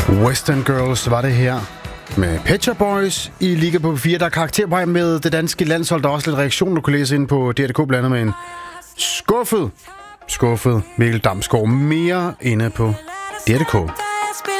Western Girls var det her med Pet Shop Boys i Liga på 4. Der er karakter på vej med det danske landshold. Der er også lidt reaktion, du kunne læse ind på DR.dk, blandet med en skuffet Mikkel Damsgaard. Mere inde på DR.dk.